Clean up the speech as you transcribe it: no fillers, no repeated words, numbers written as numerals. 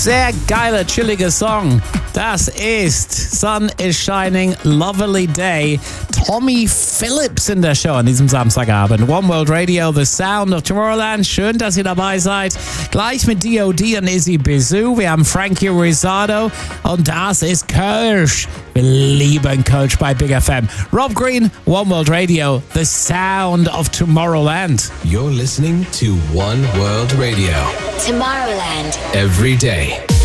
Sehr geiler, chilliger Song. Das ist Sun is Shining, Lovely Day. Tommy Phillips in der Show an diesem Samstagabend. One World Radio, The Sound of Tomorrowland. Schön, dass ihr dabei seid. Gleich mit D.O.D. und Izzy Bizou. Wir haben Frankie Rizzardo und das ist Kölsch. Wir lieben Kölsch bei Big FM. Rob Green, One World Radio, The Sound of Tomorrowland. You're listening to One World Radio. Tomorrowland. Every day.